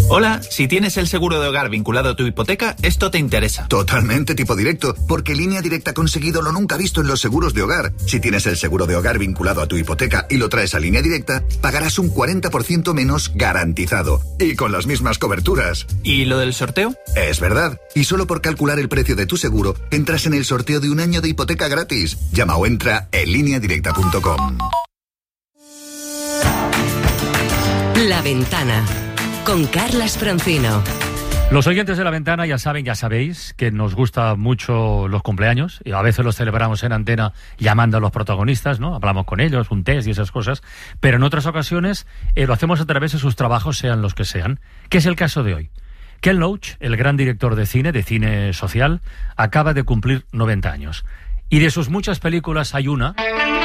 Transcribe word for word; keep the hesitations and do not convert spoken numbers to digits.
Hola, si tienes el seguro de hogar vinculado a tu hipoteca, esto te interesa. Totalmente tipo directo, porque Línea Directa ha conseguido lo nunca visto en los seguros de hogar. Si tienes el seguro de hogar vinculado a tu hipoteca y lo traes a Línea Directa, pagarás un cuarenta por ciento menos garantizado. Y con las mismas coberturas. ¿Y lo del sorteo? Es verdad. Y solo por calcular el precio de tu seguro, entras en el sorteo de un año de hipoteca gratis. Llama o entra en línea directa punto com. La Ventana, con Carlas Francino. Los oyentes de La Ventana ya saben, ya sabéis, que nos gusta mucho los cumpleaños, y a veces los celebramos en antena llamando a los protagonistas, ¿no? Hablamos con ellos, un test y esas cosas, pero en otras ocasiones eh, lo hacemos a través de sus trabajos, sean los que sean, que es el caso de hoy. Ken Loach, el gran director de cine, de cine social, acaba de cumplir noventa años. Y de sus muchas películas hay una